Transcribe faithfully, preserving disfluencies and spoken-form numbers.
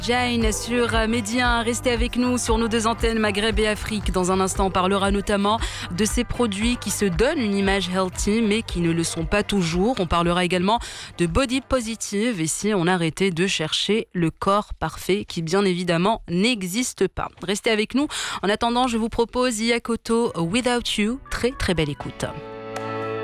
Jane sur Média, restez avec nous sur nos deux antennes Maghreb et Afrique. Dans un instant, on parlera notamment de ces produits qui se donnent une image healthy mais qui ne le sont pas toujours. On parlera également de body positive et si on arrêtait de chercher le corps parfait qui bien évidemment n'existe pas. Restez avec nous. En attendant, je vous propose Yakoto Without You. Très très belle écoute.